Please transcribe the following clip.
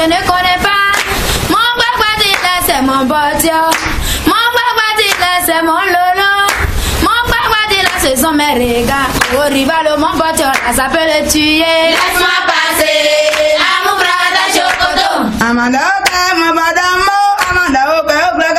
ne connais pas. Mon crocodile, c'est mon botia. Mon crocodile, c'est mon lolo. Mon crocodile, ce sont mes regards. Au rival, mon botia, ça peut le tuer. Laisse-moi passer à mon frère de Chocoto. Amanda.